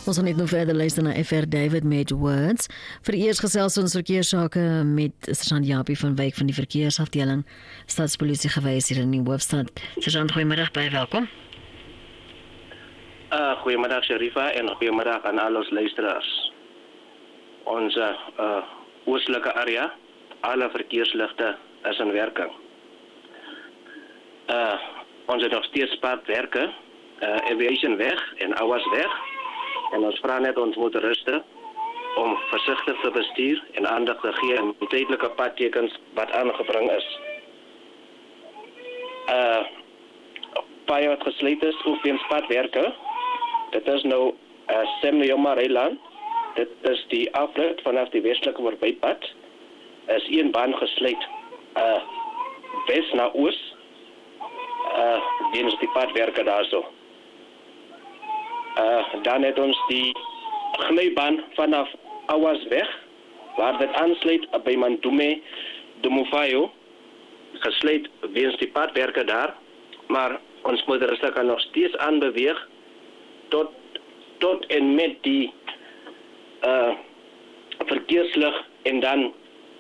Ons gaan net nog verder luister na FR David met Words. Vereers gesels ons verkeersake met Sergeant Japie van Wyk van die verkeersafdeling Stadspolisie gewys hier in die Hoofstad. Sergeant, goeiemiddag, baie welkom. Goeiemiddag Sharifa en goeiemiddag aan al ons luisteraars. Onze oostelike area, alle verkeersligte is in werking. Ons het nog steeds paadwerke, Aviation weg en Awas weg. En ons vra net ons motoriste om versigtig te bestuur en aandag te gee aan tydelike padtekens wat aangebring is. Paai wat gesluit is weens padwerke. Dit is nou Semneyoma-Reiland. Dit is die afrit vanaf die westelike verbypad. Is een baan gesluit wes na oos weens die padwerke daarso. Dan het ons die glybaan vanaf Awas weg, waar dit aansluit by Mandume Dumufayo, gesluit weens die padwerke daar, maar ons motoriste kan nog steeds aanbeweeg tot en met die verkeerslig en dan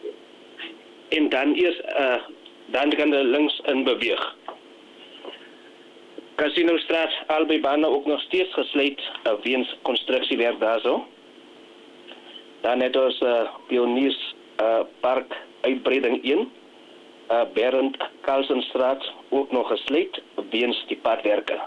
dan kan de links in beweeg. Casinostraat, albei bane ook nog steeds gesluit weens constructiewerk daarso. Dan het ons Pioniers Park uitbreiding 1, Berend Carlsenstraat ook nog gesluit weens die padwerke.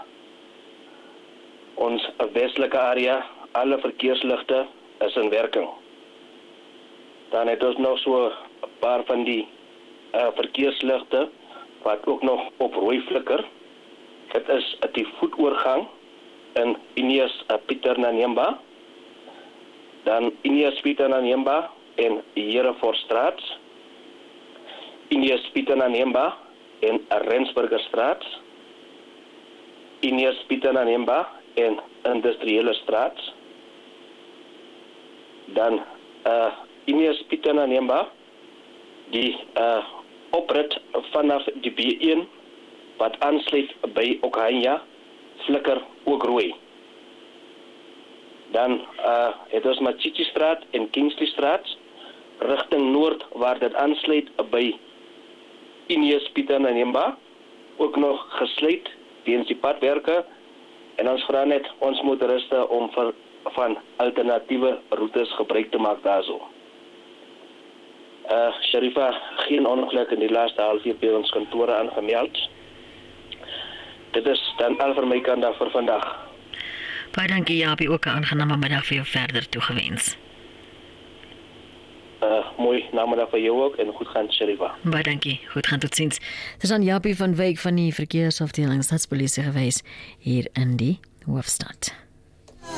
Ons westelike area, alle verkeersligte is in werking. Dan het ons nog so 'n paar van die verkeersligte wat ook nog op rooi flikker. Dit is die voetoorgang in Ineas Pieter Nanyemba, dan Ineas Pieter Nanyemba en Hereforstraat, Ineas Pieter Nanyemba en Rensburgerstraat, Ineas Pieter Nanyemba en Industriële Straat, dan Ineas Pieter Nanyemba, die oprit vanaf die B1 wat aansluit by Okhanya, flikker ook rooi. Dan het ons Machichi-straat en Kingsley-straat rigting noord waar dit aansluit by Ineas Pieter Nanyemba, ook nog gesluit weens die padwerke, en ons vra net ons motoriste om van alternatiewe roetes gebruik te maak daarso. Sharifa, geen ongeluk in die laaste halfuur by ons kantore aangemeld. Dit is dan al vir my kant af vir vandag. Baie dankie, Japie, ook 'n aangename middag vir jou verder toegewens. Mooi namiddag vir jou ook en goed gaan, Sharifa. Baie dankie, goed gaan, tot ziens. Dit is aan Japie van Wyk van die verkeersafdeling Stadspolisie gewys hier in die Hoofstad.